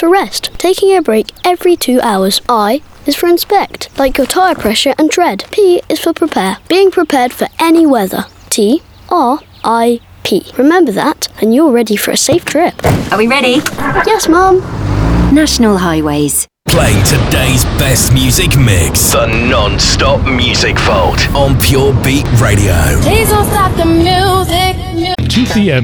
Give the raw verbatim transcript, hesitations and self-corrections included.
for rest, taking a break every two hours. I is for inspect, like your tyre pressure and tread. P is for prepare, being prepared for any weather. T, R, I, P. Remember that, and you're ready for a safe trip. Are we ready? Yes, Mum. National Highways. Playing today's best music mix. The non-stop music vault on Pure Beat Radio. Please don't stop the music. two p.m.